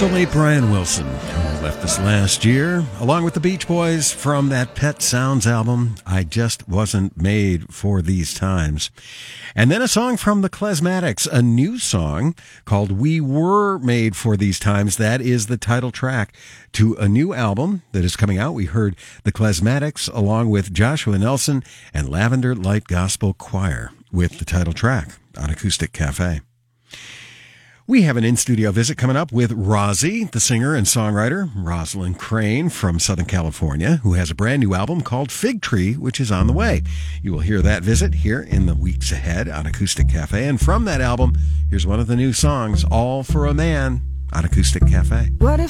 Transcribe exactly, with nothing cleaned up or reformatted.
The late Brian Wilson, who left us last year, along with the Beach Boys from that Pet Sounds album, I Just Wasn't Made for These Times. And then a song from the Klezmatics, a new song called We Were Made for These Times. That is the title track to a new album that is coming out. We heard the Klezmatics along with Joshua Nelson and Lavender Light Gospel Choir with the title track on Acoustic Cafe. We have an in-studio visit coming up with Rosie, the singer and songwriter, Rosalind Crane from Southern California, who has a brand new album called Fig Tree, which is on the way. You will hear that visit here in the weeks ahead on Acoustic Cafe. And from that album, here's one of the new songs, All for a Man, on Acoustic Cafe. What if